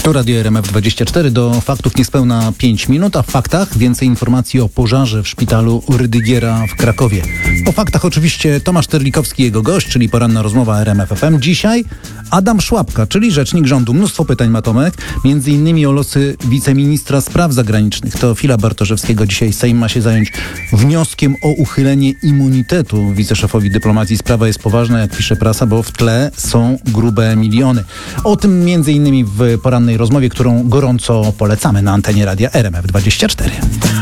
Radio RMF24, do faktów niespełna 5 minut, a w faktach więcej informacji o pożarze w szpitalu Rydygiera w Krakowie. Po faktach oczywiście Tomasz Terlikowski, jego gość, czyli poranna rozmowa RMF FM. Dzisiaj Adam Szłapka, czyli rzecznik rządu. Mnóstwo pytań ma Tomek, między innymi o losy wiceministra spraw zagranicznych. Teofila Bartoszewskiego. Dzisiaj Sejm ma się zająć wnioskiem o uchylenie immunitetu wiceszefowi dyplomacji. Sprawa jest poważna, jak pisze prasa, bo w tle są grube miliony. O tym między innymi w porannej rozmowie, którą gorąco polecamy na antenie radia RMF24.